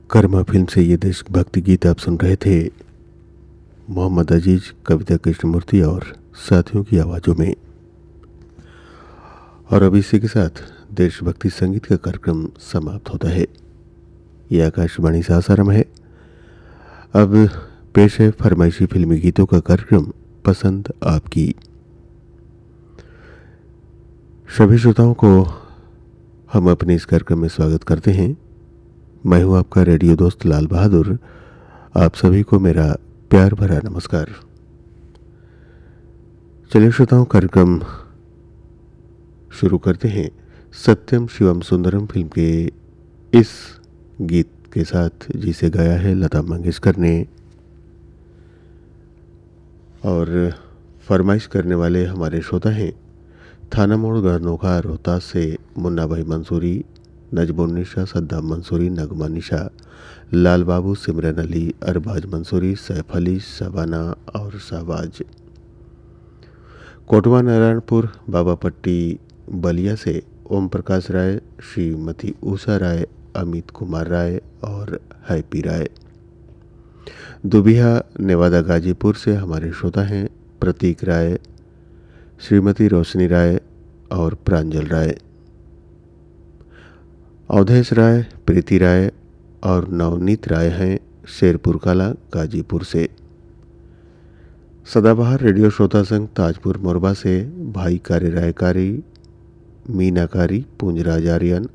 Karma film से ये देशभक्ति गीत आप सुन रहे थे मोहम्मद अजीज, कविता कृष्णमूर्ति और साथियों की आवाज़ों में। और अब इसी के साथ देशभक्ति संगीत का कार्यक्रम समाप्त होता है। ये आकाशवाणी सासाराम है। अब पेश है फरमाइशी फिल्मी गीतों का कार्यक्रम पसंद आपकी। सभी श्रोताओं को हम अपने इस कार्यक्रम में स्वागत करते हैं। मैं हूं आपका रेडियो दोस्त लाल बहादुर। आप सभी को मेरा प्यार भरा नमस्कार। चलिए श्रोताओं, कार्यक्रम शुरू करते हैं सत्यम शिवम सुंदरम फिल्म के इस गीत के साथ, जिसे गाया है लता मंगेशकर ने। और फरमाइश करने वाले हमारे श्रोता हैं थाना मोड़ गढ़नोखा रोहतास से मुन्ना भाई मंसूरी, नजमुन्निशा, सद्दाम मंसूरी, नगमा निशा, लाल बाबू, सिमरन अली, अरबाज मंसूरी, सैफ अली, शबाना और शहबाज। कोटवा नारायणपुर बाबा पट्टी बलिया से ओम प्रकाश राय, श्रीमती उषा राय, अमित कुमार राय और हैप्पी राय। दुबिया नेवादा गाजीपुर से हमारे श्रोता हैं प्रतीक राय, श्रीमती रोशनी राय और प्रांजल राय। अवधेश राय, प्रीति राय और नवनीत राय हैं शेरपुर कला गाजीपुर से। सदाबहार रेडियो श्रोता संघ ताजपुर मोरबा से भाई कारी रायकारी, मीनाकारी, पुंजराज आर्यन